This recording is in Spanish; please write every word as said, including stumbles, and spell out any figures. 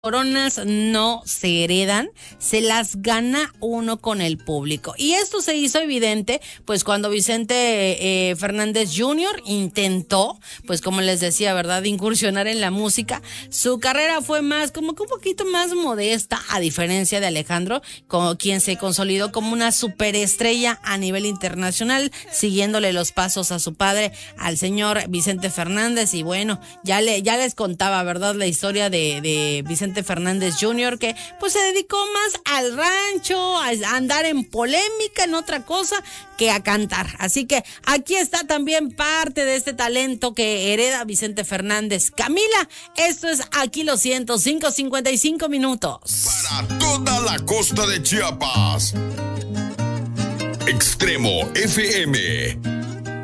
coronas no se heredan, se las gana uno con el público. Y esto se hizo evidente, pues cuando Vicente eh, Fernández junior intentó, pues como les decía, ¿verdad?, incursionar en la música. Su carrera fue más, como que un poquito más modesta, a diferencia de Alejandro, con quien se consolidó como una superestrella a nivel internacional, siguiéndole los pasos a su padre, al señor Vicente Fernández. Y bueno, ya, le, ya les contaba, ¿verdad?, la historia de, de Vicente Fernández junior, que pues se dedicó más al rancho, a andar en polémica, en otra cosa que a cantar. Así que aquí está también parte de este talento que hereda Vicente Fernández. Camila, esto es Aquí Lo Siento, cinco cincuenta y cinco minutos. Para toda la costa de Chiapas, Extremo F M.